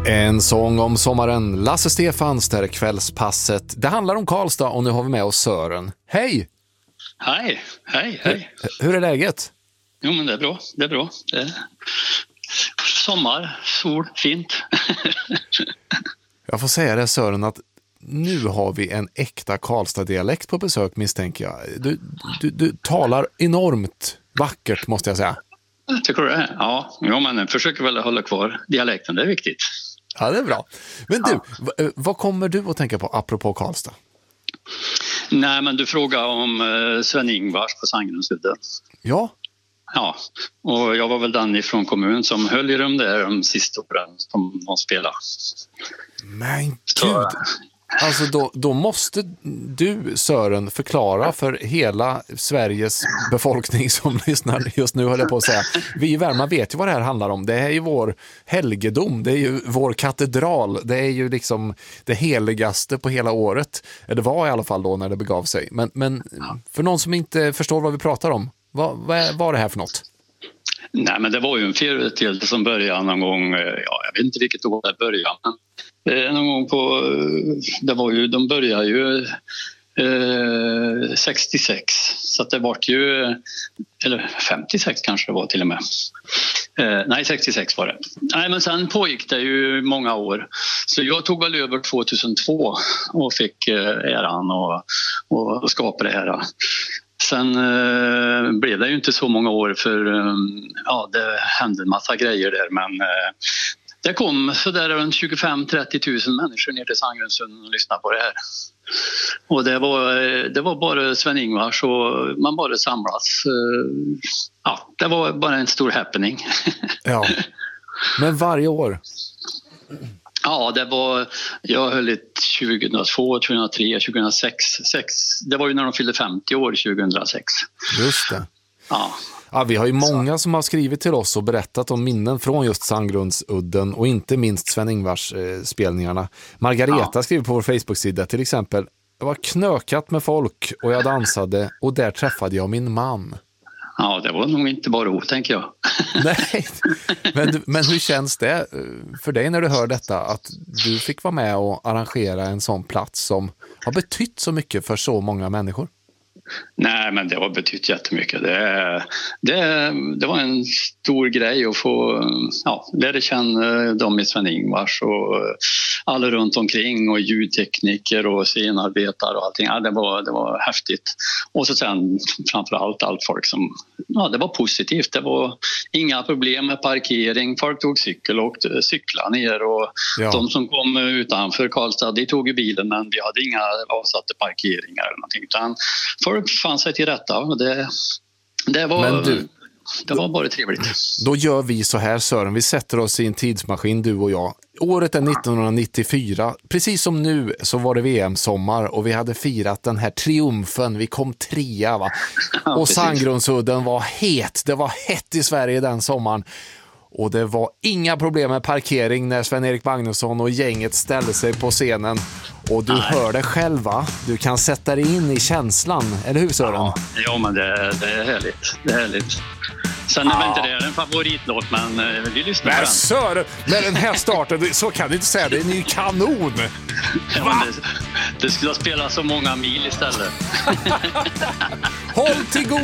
En sång om sommaren. Lasse Stefans, där är kvällspasset. Det handlar om Karlstad och nu har vi med oss Sören. Hej! Hej. Hur är läget? Jo, men det är bra. Det är sommar, sol, fint. Jag får säga det, Sören, att nu har vi en äkta Karlstad-dialekt på besök, misstänker jag. Du talar enormt vackert, måste jag säga. Tycker du det? Ja, men försöker väl hålla kvar dialekten, det är viktigt. Ja, det är bra. Men du, vad kommer du att tänka på apropå Karlstad? Nej, men du frågar om Sven-Ingvars på Sandgrundsudden. Ja. Ja, och jag var väl den ifrån kommunen som höll i de sista åren som de spelade. Men gud! Alltså då måste du, Sören, förklara för hela Sveriges befolkning som lyssnar just nu, höll jag på att säga. Vi i Värmland vet ju vad det här handlar om. Det är ju vår helgedom, det är ju vår katedral, det är ju liksom det heligaste på hela året. Det var i alla fall då när det begav sig. Men för någon som inte förstår vad vi pratar om, vad var det här för något? Nej, men det var ju en företeelse som började någon gång, jag vet inte vilket år det började, men någon gång på, de började ju 66, så att det var ju, eller 56 kanske det var till och med. Nej, 66 var det. Nej, men sen pågick det ju många år. Så jag tog väl över 2002 och fick äran och skapa det här. Sen blev det ju inte så många år för det hände en massa grejer där, men det kom så där runt 25-30 000 människor ner till Sandgrundsudden och lyssnade på det här. Och det var bara Sven-Ingvars och man bara samlas. Det var bara en stor happening. Ja, men varje år? Ja, jag höll det 2002, 2003, 2006. Det var ju när de fyllde 50 år 2006. Just det. Ja, vi har ju många som har skrivit till oss och berättat om minnen från just Sandgrundsudden och inte minst Sven-Ingvars spelningarna. Margareta skriver på vår Facebook-sida till exempel: det var knökat med folk och jag dansade och där träffade jag min man. Ja, det var nog inte bara ord, tänker jag. Nej, men hur känns det för dig när du hör detta, att du fick vara med och arrangera en sån plats som har betytt så mycket för så många människor? Nej, men det har betytt jättemycket. Det var en stor grej att få lära känna dem i Sven-Ingvars och alla runt omkring och ljudtekniker och scenarbetare och allting. Ja, det var häftigt. Och så sen framförallt allt folk som, det var positivt. Det var inga problem med parkering. Folk tog cykel och cykla ner och de som kom utanför Karlstad, de tog ju bilen, men vi hade inga avsatta parkeringar eller någonting, utan folk fann sig till rätta. Det var bara trevligt. Då gör vi så här, Sören. Vi sätter oss i en tidsmaskin, du och jag. Året är 1994. Precis som nu så var det VM-sommar och vi hade firat den här triumfen. Vi kom 3, va? Och Sandgrundsudden var het. Det var hett i Sverige den sommaren. Och det var inga problem med parkering när Sven-Erik Magnusson och gänget ställde sig på scenen. Och du hör det själv, va? Du kan sätta dig in i känslan, eller hur, Sören? Ja, men det är härligt. Det är härligt. Sen är väl inte det en favoritlåt, men vi lyssnar på den. Sören, med den här starten, så kan du inte säga, det är en ny kanon. Det skulle spela så många mil istället. Håll till god